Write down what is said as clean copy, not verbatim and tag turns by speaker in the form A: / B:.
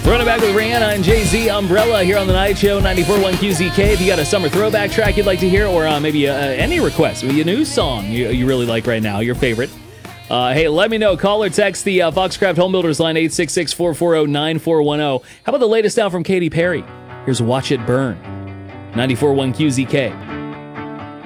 A: Running back with Rihanna and Jay-Z, Umbrella here on the Night Show, 94.1 QZK. If you got a summer throwback track you'd like to hear, or maybe any request, maybe a new song you really like right now, your favorite, hey, let me know. Call or text the Foxcraft Home Builders line, 866-440-9410. How about the latest now from Katy Perry? Here's Watch It Burn, 94.1 QZK.